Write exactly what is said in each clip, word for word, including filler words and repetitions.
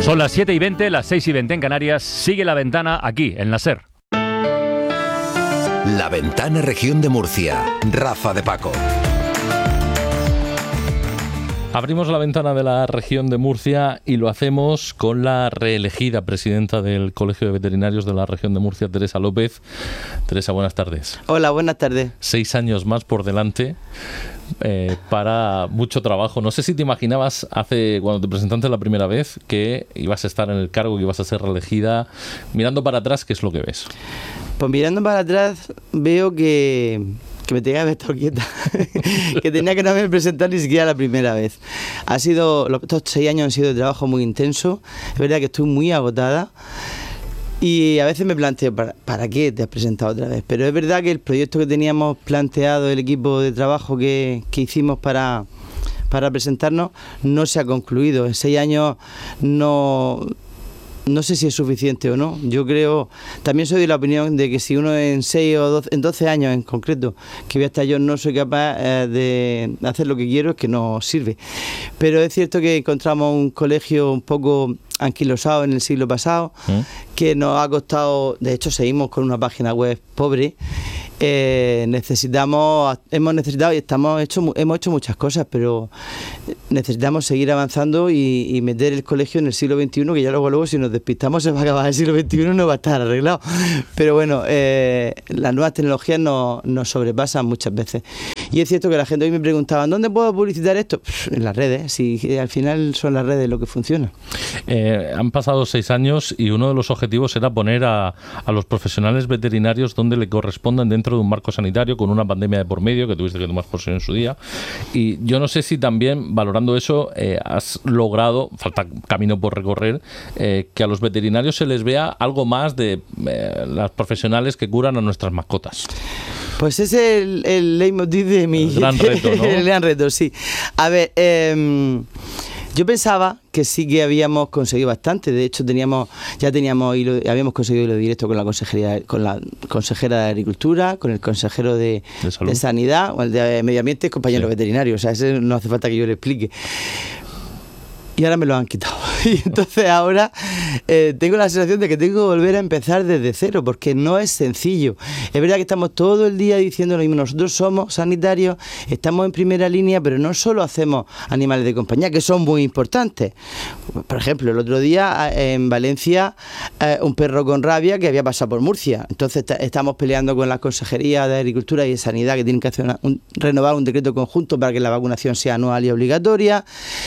Son las siete y veinte, las seis y veinte en Canarias. Sigue La Ventana aquí, en la SER. La Ventana, Región de Murcia. Rafa de Paco. Abrimos la ventana de la región de Murcia y lo hacemos con la reelegida presidenta del Colegio de Veterinarios de la región de Murcia, Teresa López. Teresa, buenas tardes. Hola, buenas tardes. Seis años más por delante eh, para mucho trabajo. No sé si te imaginabas hace cuando te presentaste la primera vez que ibas a estar en el cargo, que ibas a ser reelegida. Mirando para atrás, ¿qué es lo que ves? Pues mirando para atrás veo que... que me tenía que haber estado quieta, que tenía que no haberme presentado ni siquiera la primera vez. Ha sido, los, estos seis años han sido de trabajo muy intenso, es verdad que estoy muy agotada y a veces me planteo, ¿para, ¿para qué te has presentado otra vez? Pero es verdad que el proyecto que teníamos planteado, el equipo de trabajo que, que hicimos para, para presentarnos, no se ha concluido. En seis años no... No sé si es suficiente o no. Yo creo, también soy de la opinión de que si uno en seis o doce, en doce años en concreto, que voy a estar yo, no soy capaz eh, de hacer lo que quiero, es que no sirve. Pero es cierto que encontramos un colegio un poco anquilosado en el siglo pasado, ¿Mm? que nos ha costado, de hecho seguimos con una página web pobre. Eh, necesitamos, hemos necesitado y estamos hecho, hemos hecho muchas cosas, pero necesitamos seguir avanzando y, y meter el colegio en el siglo veintiuno, que ya luego luego si nos despistamos se va a acabar el siglo veintiuno y no va a estar arreglado. Pero bueno, eh, las nuevas tecnologías nos, nos sobrepasan muchas veces. Y es cierto que la gente hoy me preguntaba, ¿dónde puedo publicitar esto? Pff, en las redes, si al final son las redes lo que funciona. Eh, han pasado seis años y uno de los objetivos era poner a, a los profesionales veterinarios donde le correspondan dentro de un marco sanitario, con una pandemia de por medio que tuviste que tomar posesión en su día. Y yo no sé si también, valorando eso, eh, has logrado, falta camino por recorrer, eh, que a los veterinarios se les vea algo más de eh, las profesionales que curan a nuestras mascotas. Pues ese es el, el leitmotiv de mi... El gran reto, ¿no? El gran reto, sí. A ver, eh, yo pensaba que sí que habíamos conseguido bastante. De hecho, teníamos ya teníamos hilo, habíamos conseguido hilo directo con la consejería, con la consejera de Agricultura, con el consejero de, de, de Sanidad, o el de Medio Ambiente, compañero sí. veterinario. O sea, ese no hace falta que yo le explique. Y ahora me lo han quitado. Y entonces ahora eh, tengo la sensación de que tengo que volver a empezar desde cero, porque no es sencillo. Es verdad que estamos todo el día diciendo lo mismo. Nosotros somos sanitarios, estamos en primera línea, pero no solo hacemos animales de compañía, que son muy importantes. Por ejemplo, el otro día en Valencia, eh, un perro con rabia que había pasado por Murcia. Entonces estamos peleando con la Consejería de Agricultura y de Sanidad, que tienen que hacer una, un, renovar un decreto conjunto para que la vacunación sea anual y obligatoria.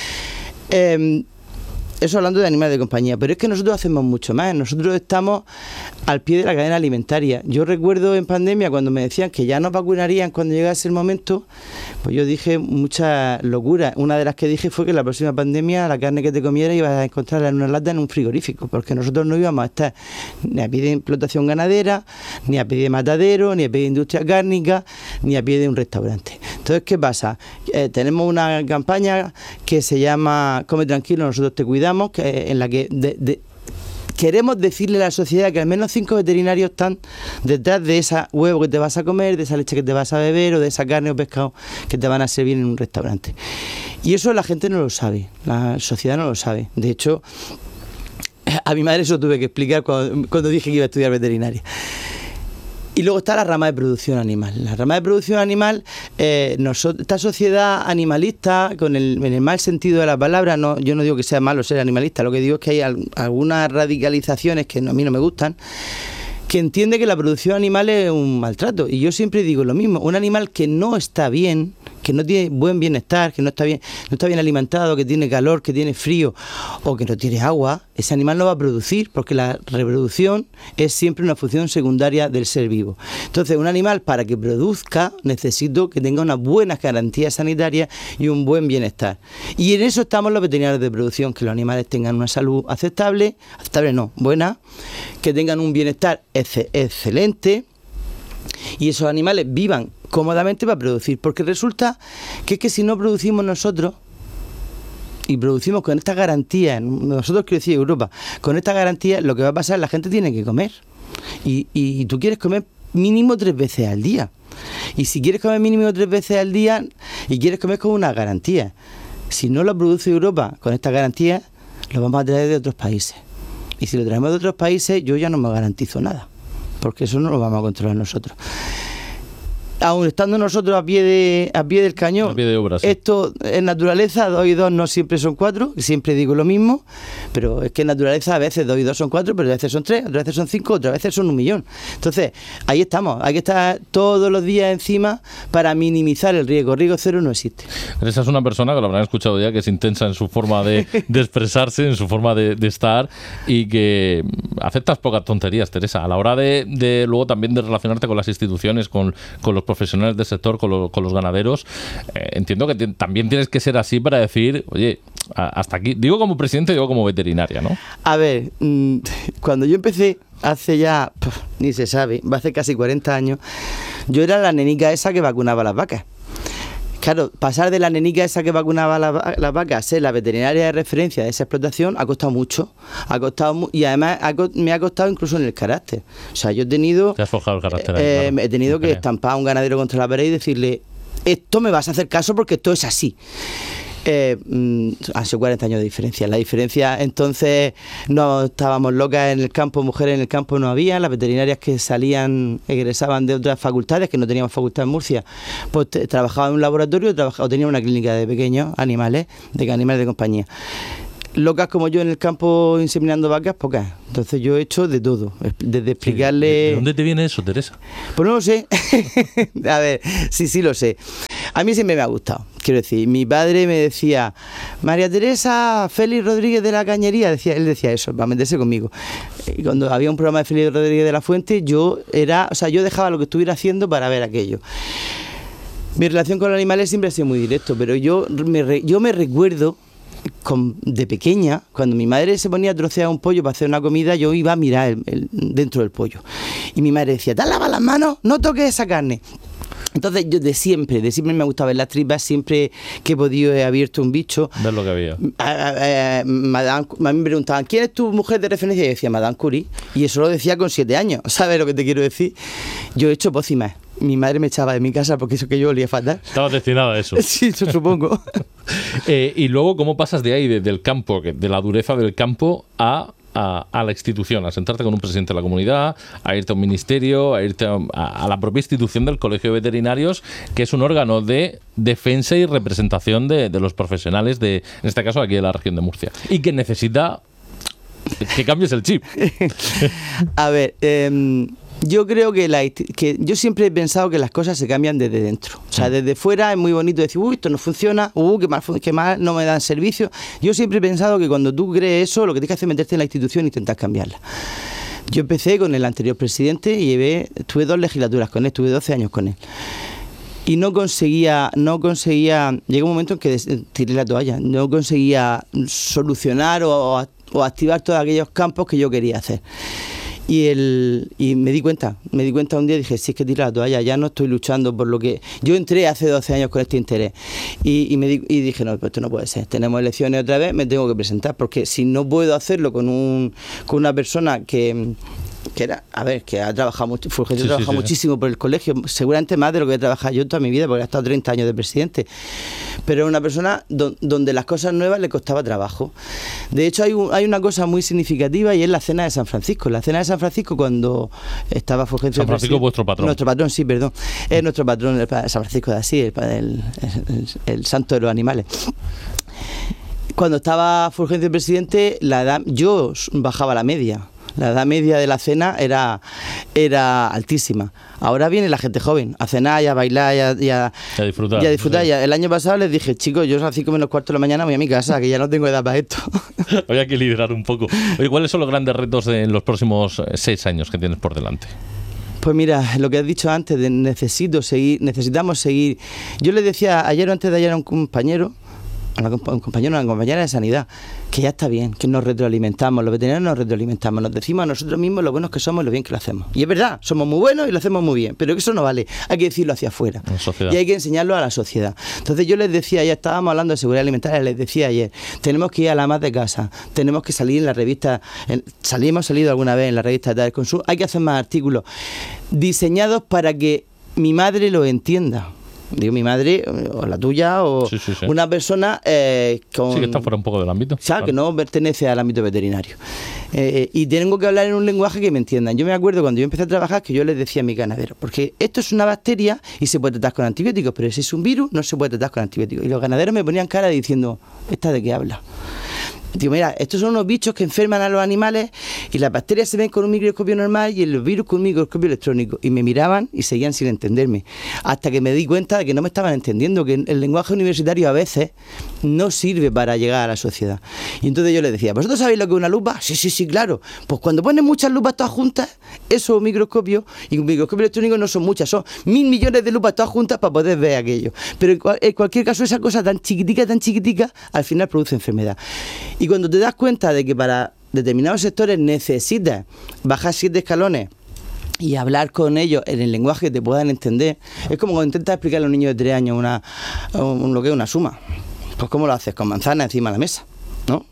Eh, eso hablando de animales de compañía, pero es que nosotros hacemos mucho más. Nosotros estamos al pie de la cadena alimentaria. Yo recuerdo en pandemia cuando me decían que ya nos vacunarían cuando llegase el momento, pues yo dije muchas locuras. Una de las que dije fue que la próxima pandemia la carne que te comiera ibas a encontrarla en una lata en un frigorífico, porque nosotros no íbamos a estar ni a pie de explotación ganadera, ni a pie de matadero, ni a pie de industria cárnica, ni a pie de un restaurante. Entonces, ¿qué pasa? Eh, tenemos una campaña que se llama Come Tranquilo, nosotros te cuidamos, que, en la que de, de, queremos decirle a la sociedad que al menos cinco veterinarios están detrás de ese huevo que te vas a comer, de esa leche que te vas a beber o de esa carne o pescado que te van a servir en un restaurante. Y eso la gente no lo sabe, la sociedad no lo sabe. De hecho, a mi madre eso tuve que explicar cuando, cuando dije que iba a estudiar veterinaria. Y luego está la rama de producción animal. La rama de producción animal, eh, nosotros, esta sociedad animalista, con el, en el mal sentido de la palabra, no, yo no digo que sea malo ser animalista, lo que digo es que hay al, algunas radicalizaciones que no, a mí no me gustan, que entiende que la producción animal es un maltrato. Y yo siempre digo lo mismo, un animal que no está bien, que no tiene buen bienestar, que no está bien, no está bien alimentado, que tiene calor, que tiene frío o que no tiene agua, ese animal no va a producir, porque la reproducción es siempre una función secundaria del ser vivo. Entonces, un animal para que produzca necesito que tenga unas buenas garantías sanitarias y un buen bienestar. Y en eso estamos los veterinarios de producción, que los animales tengan una salud aceptable, aceptable no, buena, que tengan un bienestar ex- excelente y esos animales vivan cómodamente para producir, porque resulta que es que si no producimos nosotros y producimos con esta garantía, nosotros quiero decir Europa, con esta garantía lo que va a pasar es que la gente tiene que comer y, y, y tú quieres comer mínimo tres veces al día, y si quieres comer mínimo tres veces al día y quieres comer con una garantía, si no lo produce Europa con esta garantía, lo vamos a traer de otros países. Y si lo traemos de otros países, yo ya no me garantizo nada, porque eso no lo vamos a controlar nosotros. Aún estando nosotros a pie de a pie del cañón, a pie de obra, sí. Esto en naturaleza, dos y dos no siempre son cuatro, siempre digo lo mismo, pero es que en naturaleza a veces dos y dos son cuatro, pero a veces son tres, otras veces son cinco, otras veces son un millón. Entonces, ahí estamos, hay que estar todos los días encima para minimizar el riesgo. Riesgo cero no existe. Teresa es una persona que lo habrán escuchado ya, que es intensa en su forma de, de expresarse, en su forma de, de estar, y que aceptas pocas tonterías, Teresa, a la hora de, de luego también de relacionarte con las instituciones, con, con los profesionales del sector, con, lo, con los ganaderos. Eh, entiendo que te, también tienes que ser así para decir, oye, a, hasta aquí, digo como presidente, digo como veterinaria, ¿no? A ver, mmm, cuando yo empecé, hace ya, puf, ni se sabe, va a hace casi cuarenta años, yo era la nenica esa que vacunaba las vacas. Claro, pasar de la nenica esa que vacunaba las la vacas a ser la veterinaria de referencia de esa explotación ha costado mucho. Ha costado mu y además ha, me ha costado incluso en el carácter. O sea, yo he tenido... Te has forjado el carácter. Eh, ahí, claro. He tenido que estampar a un ganadero contra la pared y decirle, esto me vas a hacer caso porque esto es así. Eh, mm, han sido cuarenta años de diferencia. La diferencia, entonces, no estábamos locas en el campo, mujeres en el campo no había, las veterinarias que salían, egresaban de otras facultades, que no teníamos facultad en Murcia, pues te, trabajaban en un laboratorio o tenían una clínica de pequeños animales, de animales de compañía. Locas como yo en el campo inseminando vacas, pocas. Entonces yo he hecho de todo, desde explicarle... ¿De dónde te viene eso, Teresa? Pues no lo sé. A ver, sí, sí lo sé. A mí siempre me ha gustado. Quiero decir, mi padre me decía, María Teresa Félix Rodríguez de la Cañería, decía, él decía eso, para meterse conmigo. Y cuando había un programa de Félix Rodríguez de la Fuente, yo era, o sea, yo dejaba lo que estuviera haciendo para ver aquello. Mi relación con los animales siempre ha sido muy directo, pero yo me, yo me recuerdo... Con, de pequeña, cuando mi madre se ponía a trocear un pollo para hacer una comida, yo iba a mirar el, el, dentro del pollo. Y mi madre decía, ¿te has lavado las manos? No toques esa carne. Entonces yo de siempre, de siempre me ha gustado ver las tripas, siempre que he podido he abierto un bicho. Ver lo que había. A, a, a, Madame, a mí me preguntaban, ¿quién es tu mujer de referencia? Y yo decía, Madame Curie. Y eso lo decía con siete años. ¿Sabes lo que te quiero decir? Yo he hecho pócimas. Mi madre me echaba de mi casa porque eso que yo olía fatal. Estabas destinado a eso. Sí, yo supongo. eh, y luego, ¿cómo pasas de ahí, de, del campo, de la dureza del campo, a, a, a la institución? A sentarte con un presidente de la comunidad, a irte a un ministerio, a irte a, a, a la propia institución del Colegio de Veterinarios, que es un órgano de defensa y representación de, de los profesionales, de, en este caso aquí de la región de Murcia, y que necesita que cambies el chip. A ver, eh... Yo creo que, la, que yo siempre he pensado que las cosas se cambian desde dentro. O sea, desde fuera es muy bonito decir, uy, esto no funciona, uy, qué mal, qué mal no me dan servicio. Yo siempre he pensado que cuando tú crees eso, lo que tienes que hacer es meterte en la institución e intentar cambiarla. Yo empecé con el anterior presidente y llevé, tuve dos legislaturas con él, tuve doce años con él. Y no conseguía, no conseguía, llegó un momento en que tiré la toalla, no conseguía solucionar o, o activar todos aquellos campos que yo quería hacer. Y, el, y me di cuenta, me di cuenta un día y dije, si es que tira la toalla, ya no estoy luchando por lo que... Yo entré hace doce años con este interés y, y, me di, y dije, no, pues esto no puede ser, tenemos elecciones otra vez, me tengo que presentar, porque si no puedo hacerlo con, un, con una persona que... que era, a ver, que ha trabajado mucho, Fulgencio sí, ha trabajado sí, sí, muchísimo sí. por el colegio, seguramente más de lo que he trabajado yo toda mi vida, porque he estado treinta años de presidente, pero una persona do, donde las cosas nuevas le costaba trabajo. De hecho, hay, un, hay una cosa muy significativa y es la cena de San Francisco. La cena de San Francisco, cuando estaba Fulgencio... San Francisco, vuestro patrón. Nuestro patrón, sí, perdón. Es nuestro patrón, el San Francisco de Asís, el, el, el, el santo de los animales. Cuando estaba Fulgencio presidente, la edad, yo bajaba la media. La edad media de la cena era, era altísima. Ahora viene la gente joven a cenar y a bailar y a, y a, y a disfrutar. Y a disfrutar. Sí. El año pasado les dije, chicos, yo a las cinco menos cuarto de la mañana voy a mi casa, que ya no tengo edad para esto. Había que liderar un poco. Oye, ¿cuáles son los grandes retos de, en los próximos seis años que tienes por delante? Pues mira, lo que has dicho antes, de necesito seguir, necesitamos seguir. Yo le decía ayer o antes de ayer a un compañero, a un compañero, a una compañera de sanidad, que ya está bien, que nos retroalimentamos, los veterinarios nos retroalimentamos, nos decimos a nosotros mismos lo buenos que somos y lo bien que lo hacemos. Y es verdad, somos muy buenos y lo hacemos muy bien, pero eso no vale, hay que decirlo hacia afuera y hay que enseñarlo a la sociedad. Entonces yo les decía, ya estábamos hablando de seguridad alimentaria, les decía ayer, tenemos que ir a la más de casa, tenemos que salir en la revista, en, salimos salido alguna vez en la revista de Consumo, hay que hacer más artículos diseñados para que mi madre lo entienda. Digo mi madre, o la tuya, o sí, sí, sí. una persona eh, con... Sí, que está fuera un poco del ámbito. O sea, claro, que no pertenece al ámbito veterinario. Eh, y tengo que hablar en un lenguaje que me entiendan. Yo me acuerdo cuando yo empecé a trabajar que yo les decía a mi ganadero, porque esto es una bacteria y se puede tratar con antibióticos, pero si es un virus no se puede tratar con antibióticos. Y los ganaderos me ponían cara diciendo, ¿esta de qué habla? Digo, mira, estos son unos bichos que enferman a los animales y las bacterias se ven con un microscopio normal y los virus con un microscopio electrónico. Y me miraban y seguían sin entenderme. Hasta que me di cuenta de que no me estaban entendiendo, que el lenguaje universitario a veces no sirve para llegar a la sociedad. Y entonces yo les decía, ¿vosotros sabéis lo que es una lupa? Sí, sí, sí, claro. Pues cuando ponen muchas lupas todas juntas, eso es un microscopio, y un microscopio electrónico no son muchas, son mil millones de lupas todas juntas para poder ver aquello. Pero en, cual, en cualquier caso, esa cosa tan chiquitica, tan chiquitica, al final produce enfermedad. Y cuando te das cuenta de que para determinados sectores necesitas bajar siete escalones y hablar con ellos en el lenguaje que te puedan entender, es como cuando intentas explicar a los niños de tres años una, un, lo que es una suma. Pues ¿cómo lo haces? Con manzanas encima de la mesa, ¿no?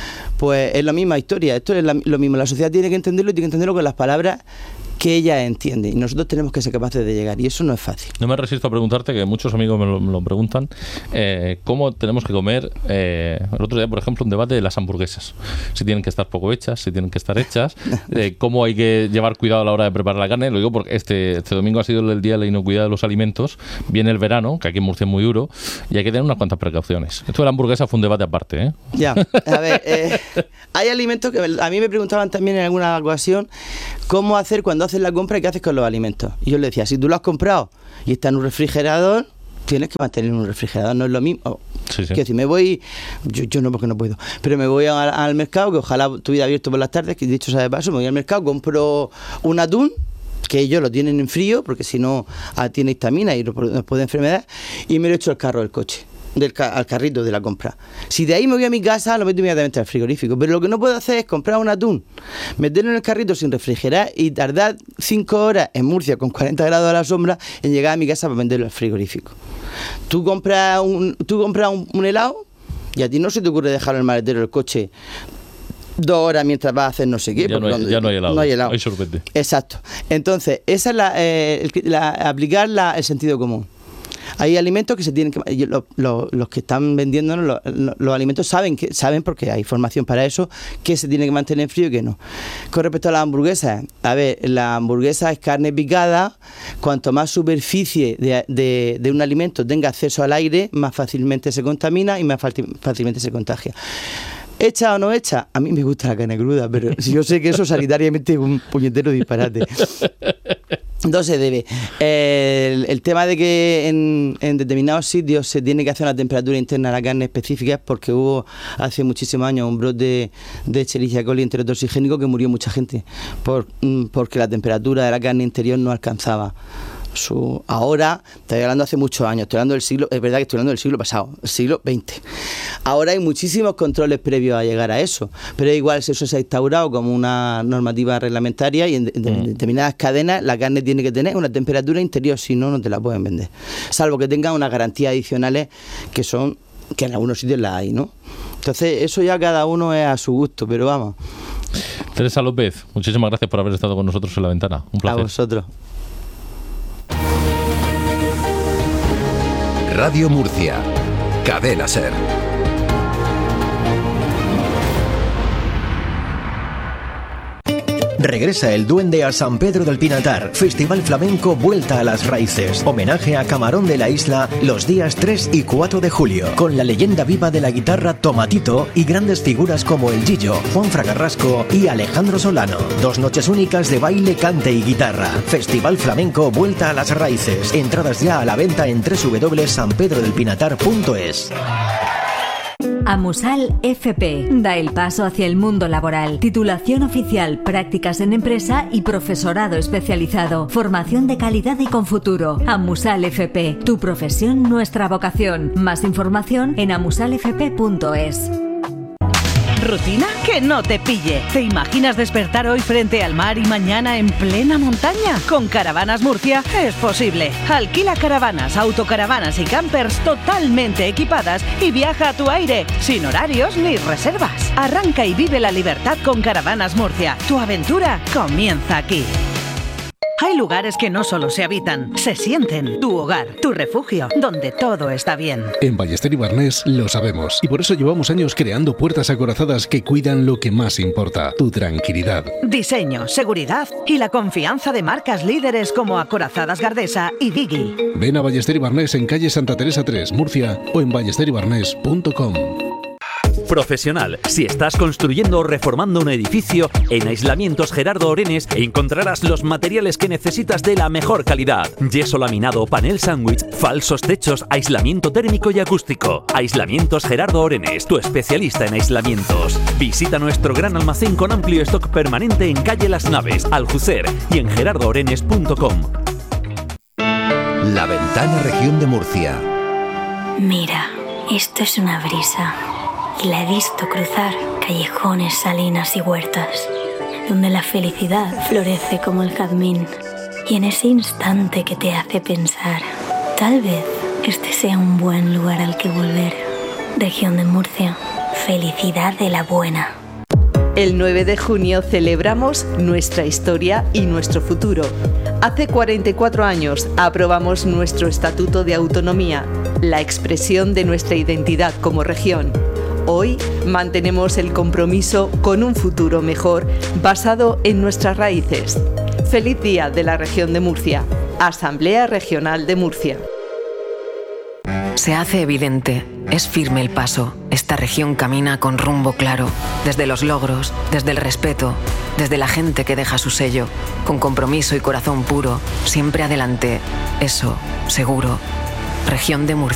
Pues es la misma historia, esto es la, lo mismo, la sociedad tiene que entenderlo y tiene que entenderlo con las palabras que ella entiende, y nosotros tenemos que ser capaces de llegar, y eso no es fácil. No me resisto a preguntarte, que muchos amigos me lo, me lo preguntan, eh, ¿cómo tenemos que comer? Eh, el otro día, por ejemplo, un debate de las hamburguesas, si tienen que estar poco hechas, si tienen que estar hechas, eh, cómo hay que llevar cuidado a la hora de preparar la carne. Lo digo porque este, este domingo ha sido el día de la inocuidad de los alimentos, viene el verano, que aquí en Murcia es muy duro, y hay que tener unas cuantas precauciones. Esto de la hamburguesa fue un debate aparte, ¿eh? Ya, a ver, eh, hay alimentos que a mí me preguntaban también en alguna ocasión cómo hacer cuando haces la compra y qué haces con los alimentos. Y yo le decía, si tú lo has comprado y está en un refrigerador, tienes que mantener en un refrigerador, no es lo mismo. Sí, sí. Que si me voy, yo, yo no porque no puedo, pero me voy a, al mercado, que ojalá estuviera abierto por las tardes, que dicho sea de paso, me voy al mercado, compro un atún, que ellos lo tienen en frío, porque si no tiene histamina y nos puede enfermedad, y me lo echo al carro del coche. Del ca- al carrito de la compra. Si de ahí me voy a mi casa, lo meto inmediatamente al frigorífico. Pero lo que no puedo hacer es comprar un atún, meterlo en el carrito sin refrigerar y tardar cinco horas en Murcia con cuarenta grados a la sombra en llegar a mi casa para venderlo al frigorífico. Tú compras un, tú compras un, un helado y a ti no se te ocurre dejarlo en el maletero del coche dos horas mientras vas a hacer no sé qué. Ya, no hay, cuando, ya no hay helado. No hay helado. Hay sorbete. Exacto. Entonces, esa es la, eh, el, la aplicar la, el sentido común. Hay alimentos que se tienen que... Los, los, los que están vendiéndonos los, los alimentos saben, que saben, porque hay formación para eso, que se tiene que mantener en frío y que no. Con respecto a las hamburguesas, a ver, la hamburguesa es carne picada. Cuanto más superficie de, de, de un alimento tenga acceso al aire, más fácilmente se contamina y más fácilmente se contagia. ¿Hecha o no hecha? A mí me gusta la carne cruda, pero yo sé que eso sanitariamente es un puñetero disparate. No se debe. Eh, el, el tema de que en, en determinados sitios se tiene que hacer una temperatura interna a la carne específica es porque hubo hace muchísimos años un brote de, de Escherichia coli enterotoxigénico que murió mucha gente por, porque la temperatura de la carne interior no alcanzaba. Su, ahora, estoy hablando hace muchos años, estoy hablando del siglo, es verdad que estoy hablando del siglo pasado, el siglo veinte. Ahora hay muchísimos controles previos a llegar a eso, pero igual eso se ha instaurado como una normativa reglamentaria y en, en, en determinadas cadenas la carne tiene que tener una temperatura interior, si no, no te la pueden vender. Salvo que tengan unas garantías adicionales que son, que en algunos sitios las hay, ¿no? Entonces, eso ya cada uno es a su gusto, pero vamos. Teresa López, muchísimas gracias por haber estado con nosotros en La Ventana. Un placer. A vosotros. Radio Murcia, Cadena Ser. Regresa el Duende a San Pedro del Pinatar. Festival Flamenco Vuelta a las Raíces. Homenaje a Camarón de la Isla los días tres y cuatro de julio. Con la leyenda viva de la guitarra Tomatito y grandes figuras como el Gillo, Juan Fragarrasco y Alejandro Solano. Dos noches únicas de baile, cante y guitarra. Festival Flamenco Vuelta a las Raíces. Entradas ya a la venta en doble u doble u doble u punto san pedro del pinatar punto es. Amusal F P da el paso hacia el mundo laboral. Titulación oficial, prácticas en empresa y profesorado especializado. Formación de calidad y con futuro. Amusal F P, tu profesión, nuestra vocación. Más información en amusal f p punto es. ¿Rutina? Que no te pille. ¿Te imaginas despertar hoy frente al mar y mañana en plena montaña? Con Caravanas Murcia es posible. Alquila caravanas, autocaravanas y campers totalmente equipadas y viaja a tu aire, sin horarios ni reservas. Arranca y vive la libertad con Caravanas Murcia. Tu aventura comienza aquí. Hay lugares que no solo se habitan, se sienten. Tu hogar, tu refugio, donde todo está bien. En Ballester y Barnés lo sabemos y por eso llevamos años creando puertas acorazadas que cuidan lo que más importa, tu tranquilidad. Diseño, seguridad y la confianza de marcas líderes como Acorazadas Gardesa y Digi. Ven a Ballester y Barnés en calle Santa Teresa tres, Murcia o en ballester y barnés punto com. Profesional. Si estás construyendo o reformando un edificio, en Aislamientos Gerardo Orenes encontrarás los materiales que necesitas de la mejor calidad. Yeso laminado, panel sándwich, falsos techos, aislamiento térmico y acústico. Aislamientos Gerardo Orenes, tu especialista en aislamientos. Visita nuestro gran almacén con amplio stock permanente en calle Las Naves, Aljucer y en gerardo orenes punto com. La Ventana Región de Murcia. Mira, esto es una brisa. Y la he visto cruzar callejones, salinas y huertas, donde la felicidad florece como el jazmín. Y en ese instante que te hace pensar, tal vez este sea un buen lugar al que volver. Región de Murcia, felicidad de la buena. El nueve de junio celebramos nuestra historia y nuestro futuro. Hace cuarenta y cuatro años aprobamos nuestro Estatuto de Autonomía, la expresión de nuestra identidad como región. Hoy mantenemos el compromiso con un futuro mejor basado en nuestras raíces. Feliz Día de la Región de Murcia. Asamblea Regional de Murcia. Se hace evidente, es firme el paso. Esta región camina con rumbo claro, desde los logros, desde el respeto, desde la gente que deja su sello, con compromiso y corazón puro, siempre adelante. Eso, seguro. Región de Murcia.